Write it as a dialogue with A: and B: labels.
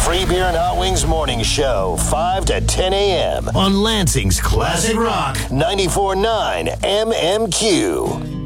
A: Free Beer and Hot Wings Morning Show, 5 to 10 a.m. on Lansing's Classic Rock, 94.9 MMQ.